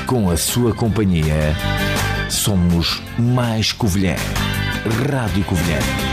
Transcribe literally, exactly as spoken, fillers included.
com a sua companhia, somos mais Covilhã. Rádio Covilhã.